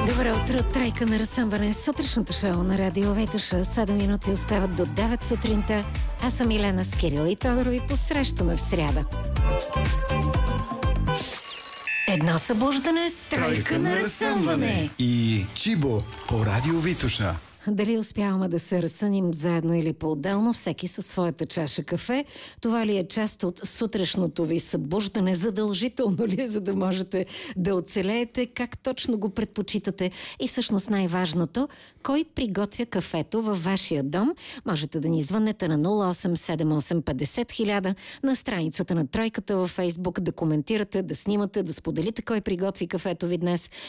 Добро утро, тройка на разсъмване. Сутрешното шоу на Радио Витуша. 7 минути остават до 9 сутринта. Аз съм Елена с Кирил и Тодор и посрещаме в сряда. Едно събуждане с тройка на разсъмване. И Чибо по Радио Витуша. Дали успяваме да се разсъним заедно или по-отделно, всеки със своята чаша кафе? Това ли е част от сутрешното ви събуждане? Задължително ли е, за да можете да оцелеете? Как точно го предпочитате? И всъщност най-важното, кой приготвя кафето във вашия дом? Можете да ни звъннете на 0878 50 000 на страницата на Тройката във Фейсбук, да коментирате, да снимате, да споделите кой приготви кафето ви днес